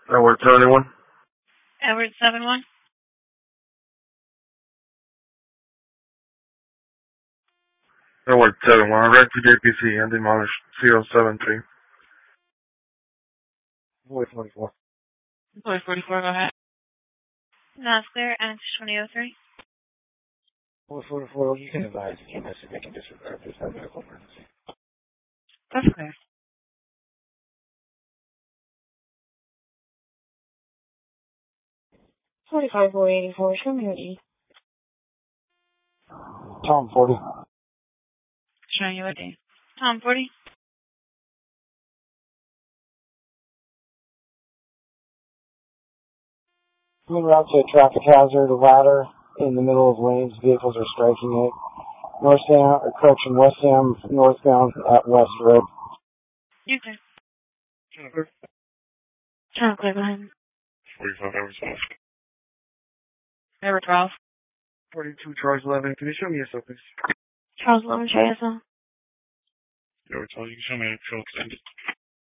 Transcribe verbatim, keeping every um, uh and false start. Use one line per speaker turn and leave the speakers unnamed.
Edward seventy-one.
Edward seven one.
Edward seven one. Red to J P C and demolished zero seven three. Boy forty-four.
Boy forty-four, go ahead. That's clear, and twenty oh three.
Boy forty-four, you can advise the E M S if they can disregard this medical emergency.
That's clear. forty-five four eighty-four, show me your E.
Tom forty.
Showing you a D. Tom forty.
En route to a traffic hazard, a ladder in the middle of lanes, vehicles are striking it. North Sam, or correction, West Sam, northbound at West Road.
You clear.
Channel clear.
Channel clear, go ahead.
forty-five, Edward twelve.
Edward twelve.
forty-two, Charles eleven. Can you show me S O, please?
Charles eleven, show you S O.
Edward twelve, you can show me actual extended.